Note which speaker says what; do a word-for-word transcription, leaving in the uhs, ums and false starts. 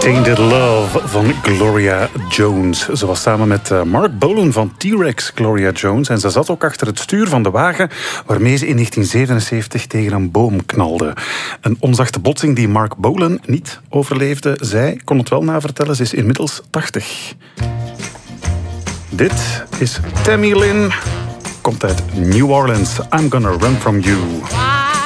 Speaker 1: Tainted Love van Gloria Jones. Ze was samen met Mark Bolan van T-Rex, Gloria Jones. En ze zat ook achter het stuur van de wagen waarmee ze in negentien zevenenzeventig tegen een boom knalde. Een onzachte botsing die Mark Bolan niet overleefde. Zij kon het wel navertellen, ze is inmiddels tachtig. Dit is Tammy Lynn, komt uit New Orleans. I'm gonna run from you.